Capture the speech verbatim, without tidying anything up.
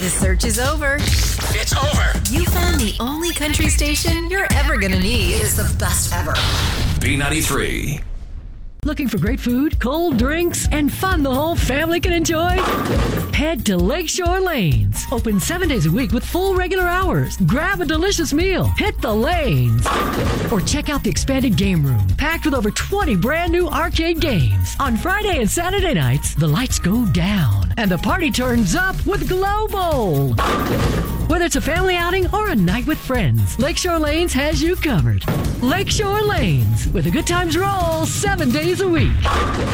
The search is over. It's over. You found the only country station you're ever gonna need. It is the best ever. B ninety-three. Looking for great food, cold drinks, and fun the whole family can enjoy? Head to Lakeshore Lanes. Open seven days a week with full regular hours. Grab a delicious meal. Hit the lanes. Or check out the expanded game room, packed with over twenty brand new arcade games. On Friday and Saturday nights, the lights go down and the party turns up with Glow Bowl. Whether it's a family outing or a night with friends, Lakeshore Lanes has you covered. Lakeshore Lanes, where the good times roll seven days a week.